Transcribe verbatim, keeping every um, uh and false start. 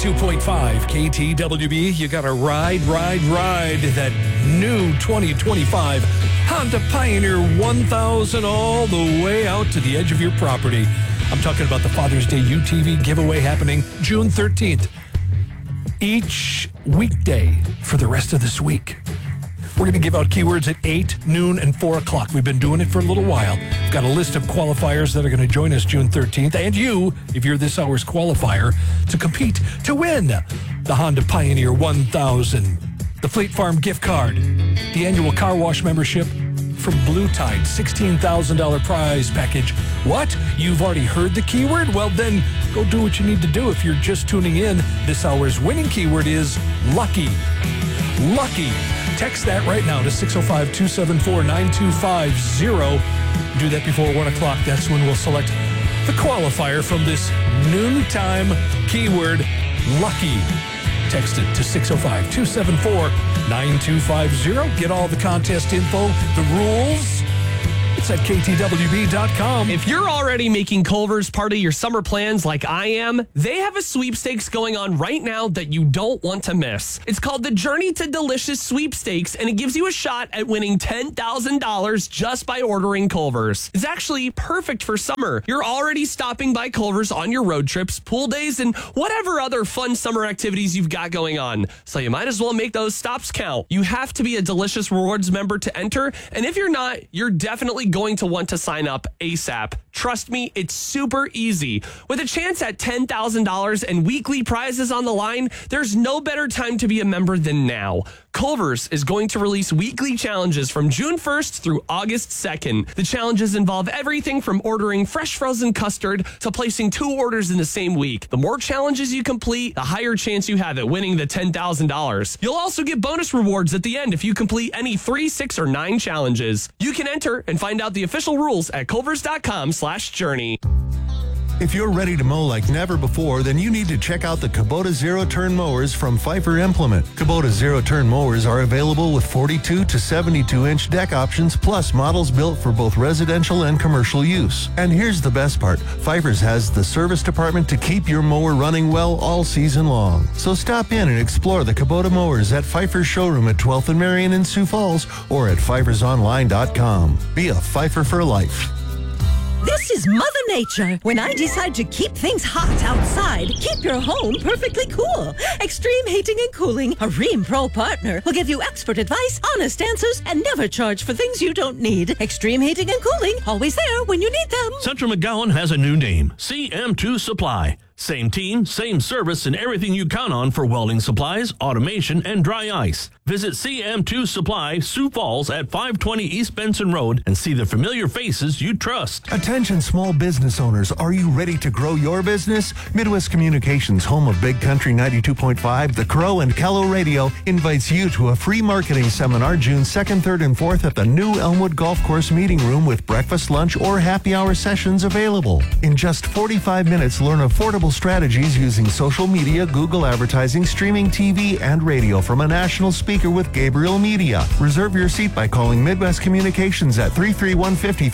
ninety-two point five K T W B. You got to ride, ride, ride that new twenty twenty-five Honda Pioneer one thousand all the way out to the edge of your property. I'm talking about the Father's Day U T V giveaway happening June thirteenth. Each weekday for the rest of this week. We're going to give out keywords at eight, noon, and four o'clock. We've been doing it for a little while. We've got a list of qualifiers that are going to join us June thirteenth. And you, if you're this hour's qualifier, to compete to win the Honda Pioneer one thousand, the Fleet Farm gift card, the annual car wash membership from Blue Tide, sixteen thousand dollars prize package. What? You've already heard the keyword? Well, then go do what you need to do. If you're just tuning in, this hour's winning keyword is lucky. Lucky. Text that right now to six oh five, two seven four, nine two five zero. Do that before one o'clock. That's when we'll select the qualifier from this noontime keyword, lucky. Text it to six oh five, two seven four, nine two five zero. Get all the contest info, the rules. It's at K T W B dot com. If you're already making Culver's part of your summer plans like I am, they have a sweepstakes going on right now that you don't want to miss. It's called the Journey to Delicious Sweepstakes, and it gives you a shot at winning ten thousand dollars just by ordering Culver's. It's actually perfect for summer. You're already stopping by Culver's on your road trips, pool days, and whatever other fun summer activities you've got going on. So you might as well make those stops count. You have to be a Delicious Rewards member to enter, and if you're not, you're definitely going to want to sign up ASAP. Trust me, it's super easy. With a chance at ten thousand dollars and weekly prizes on the line, there's no better time to be a member than now. Culver's is going to release weekly challenges from June first through August second. The challenges involve everything from ordering fresh frozen custard to placing two orders in the same week. The more challenges you complete, the higher chance you have at winning the ten thousand dollars. You'll also get bonus rewards at the end if you complete any three, six, or nine challenges. You can enter and find out the official rules at culvers dot com slash journey. If you're ready to mow like never before, then you need to check out the Kubota Zero-Turn Mowers from Pfeiffer Implement. Kubota Zero-Turn Mowers are available with forty-two to seventy-two inch deck options, plus models built for both residential and commercial use. And here's the best part. Pfeiffer's has the service department to keep your mower running well all season long. So stop in and explore the Kubota Mowers at Pfeiffer's showroom at twelfth and Marion in Sioux Falls or at pfeifers online dot com. Be a Pfeiffer for life. This is Mother Nature. When I decide to keep things hot outside, keep your home perfectly cool. Extreme Heating and Cooling, a Rheem Pro partner, will give you expert advice, honest answers, and never charge for things you don't need. Extreme Heating and Cooling, always there when you need them. Central McGowan has a new name, C M two Supply. Same team, same service, and everything you count on for welding supplies, automation, and dry ice. Visit C M two Supply, Sioux Falls at five twenty East Benson Road and see the familiar faces you trust. Attention small business owners, are you ready to grow your business? Midwest Communications, home of Big Country ninety-two point five, The Crow, and Kello Radio, invites you to a free marketing seminar June second, third, and fourth at the new Elmwood Golf Course Meeting Room with breakfast, lunch, or happy hour sessions available. In just forty-five minutes, learn affordable strategies using social media, Google advertising, streaming T V, and radio from a national speaker with Gabriel Media. Reserve your seat by calling Midwest Communications at three three one, five